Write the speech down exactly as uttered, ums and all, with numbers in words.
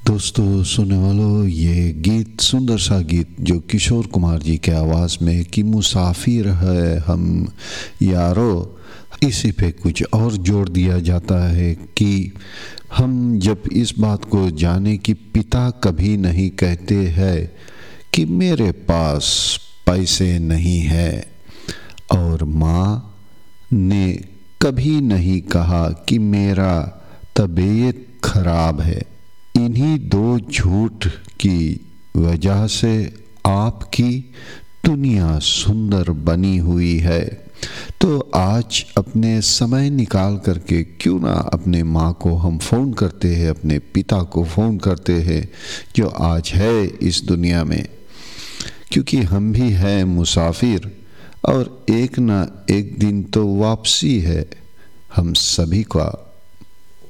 दोस्तों सुनने वालों, ये गीत सुंदर सा गीत जो किशोर कुमार जी के आवाज़ में कि मुसाफिर है हम यारो, इसी पे कुछ और जोड़ दिया जाता है कि हम जब इस बात को जाने कि पिता कभी नहीं कहते हैं कि मेरे पास पैसे नहीं है, और माँ ने कभी नहीं कहा कि मेरा तबीयत खराब है। इन्हीं दो झूठ की वजह से आपकी दुनिया सुंदर बनी हुई है। तो आज अपने समय निकाल करके क्यों ना अपने माँ को हम फ़ोन करते हैं, अपने पिता को फ़ोन करते हैं जो आज है इस दुनिया में, क्योंकि हम भी हैं मुसाफिर और एक ना एक दिन तो वापसी है हम सभी का।